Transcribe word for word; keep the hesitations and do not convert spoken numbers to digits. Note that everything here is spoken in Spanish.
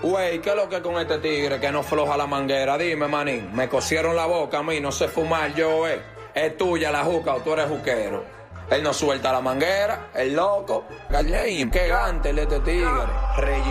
Güey, ¿qué es lo que con este tigre que no floja la manguera? Dime, manín, me cosieron la boca a mí, no sé fumar yo, eh. Es tuya la juca o tú eres juquero. Él no suelta la manguera, el loco. Gallín, qué gante este tigre. Rey